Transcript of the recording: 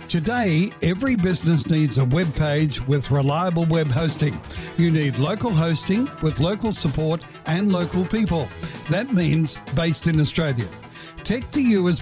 Today, every business needs a web page with reliable web hosting. You need local hosting with local support and local people. That means based in Australia. Tech2U is